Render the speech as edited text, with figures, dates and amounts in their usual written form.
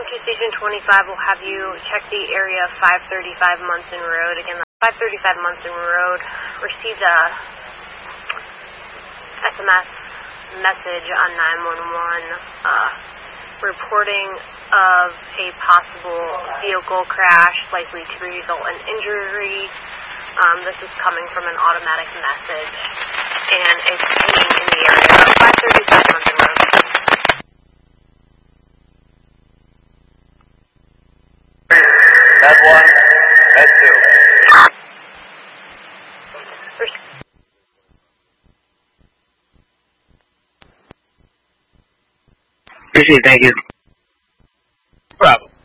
RMQ Station 25 will have you check the area 535 Munson Road. Again, 535 Munson Road received a SMS message on 911 reporting of a possible vehicle crash likely to result in injury. This is coming from an automatic message, and it's pinging in the area of 535 Munson Road. That one, that two. Appreciate it, thank you. Problem.